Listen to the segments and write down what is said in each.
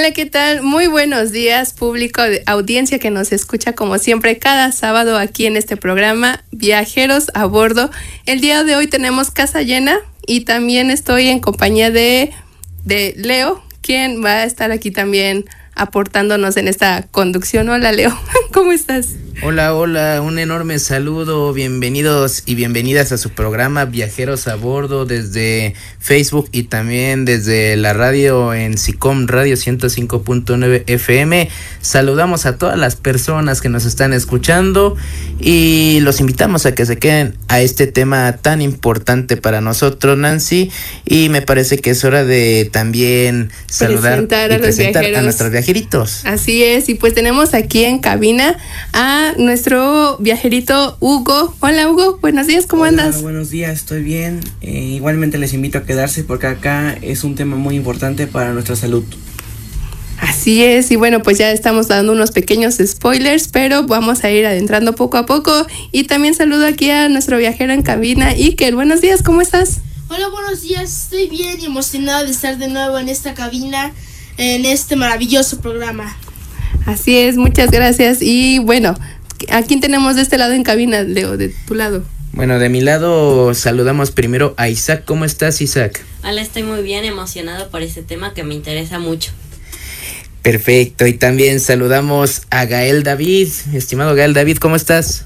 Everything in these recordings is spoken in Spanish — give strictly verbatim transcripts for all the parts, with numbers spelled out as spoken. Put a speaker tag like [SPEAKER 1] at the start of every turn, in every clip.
[SPEAKER 1] Hola, ¿qué tal? Muy buenos días, público de audiencia que nos escucha como siempre cada sábado aquí en este programa Viajeros a Bordo. El día de hoy tenemos casa llena y también estoy en compañía de, de Leo, quien va a estar aquí también aportándonos en esta conducción. Hola, Leo, ¿cómo estás?
[SPEAKER 2] Hola, hola, un enorme saludo, bienvenidos y bienvenidas a su programa Viajeros a Bordo desde Facebook y también desde la radio en SICOM Radio ciento cinco punto nueve F M. Saludamos a todas las personas que nos están escuchando y los invitamos a que se queden a este tema tan importante para nosotros, Nancy, y me parece que es hora de también saludar
[SPEAKER 1] presentar a,
[SPEAKER 2] y
[SPEAKER 1] los
[SPEAKER 2] presentar
[SPEAKER 1] viajeros.
[SPEAKER 2] a nuestros viajeritos.
[SPEAKER 1] Así es, y pues tenemos aquí en cabina a nuestro viajerito Hugo. Hola, Hugo, buenos días, ¿cómo
[SPEAKER 3] Hola,
[SPEAKER 1] andas?
[SPEAKER 3] Buenos días, estoy bien. Eh, igualmente les invito a quedarse porque acá es un tema muy importante para nuestra salud.
[SPEAKER 1] Así es, y bueno, pues ya estamos dando unos pequeños spoilers, pero vamos a ir adentrando poco a poco. Y también saludo aquí a nuestro viajero en cabina, Iker. Buenos días, ¿cómo estás?
[SPEAKER 4] Hola, buenos días, estoy bien y emocionado de estar de nuevo en esta cabina, en este maravilloso programa.
[SPEAKER 1] Así es, muchas gracias. Y bueno, ¿a quién tenemos de este lado en cabina, Leo, de tu lado?
[SPEAKER 2] Bueno, de mi lado saludamos primero a Isaac. ¿Cómo estás, Isaac?
[SPEAKER 5] Hola, estoy muy bien, emocionado por este tema que me interesa mucho.
[SPEAKER 2] Perfecto, y también saludamos a Gael David. Estimado Gael David, ¿cómo estás?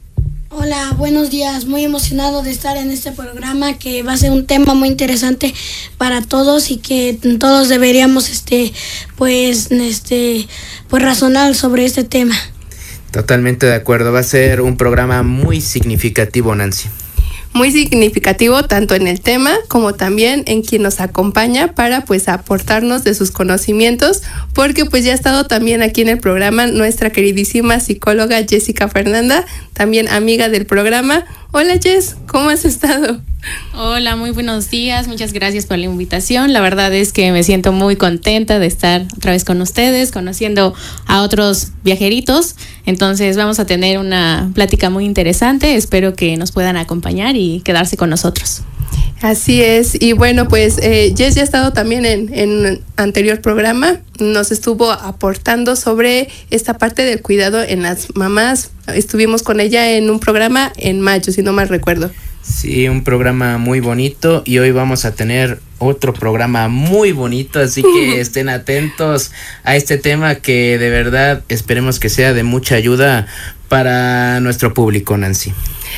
[SPEAKER 6] Hola, buenos días, muy emocionado de estar en este programa que va a ser un tema muy interesante para todos y que todos deberíamos este pues este pues razonar sobre este tema.
[SPEAKER 2] Totalmente de acuerdo, va a ser un programa muy significativo, Nancy.
[SPEAKER 1] Muy significativo tanto en el tema como también en quien nos acompaña para pues aportarnos de sus conocimientos, porque pues ya ha estado también aquí en el programa nuestra queridísima psicóloga Jessica Fernanda, también amiga del programa. Hola, Jess, ¿cómo has estado?
[SPEAKER 7] Hola, muy buenos días, muchas gracias por la invitación. La verdad es que me siento muy contenta de estar otra vez con ustedes, conociendo a otros viajeritos. Entonces vamos a tener una plática muy interesante, espero que nos puedan acompañar y quedarse con nosotros.
[SPEAKER 1] Así es, y bueno, pues eh, Jess ya ha estado también en, en anterior programa, nos estuvo aportando sobre esta parte del cuidado en las mamás. Estuvimos con ella en un programa en mayo, si no mal recuerdo.
[SPEAKER 2] Sí, un programa muy bonito y hoy vamos a tener otro programa muy bonito, así que estén atentos a este tema que de verdad esperemos que sea de mucha ayuda para nuestro público, Nancy.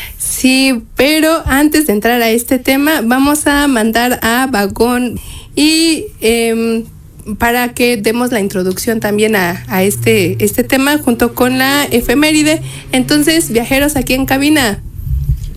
[SPEAKER 1] Sí, pero antes de entrar a este tema vamos a mandar a Vagón y eh, para que demos la introducción también a, a este, este tema junto con la efeméride. Entonces, viajeros aquí en cabina,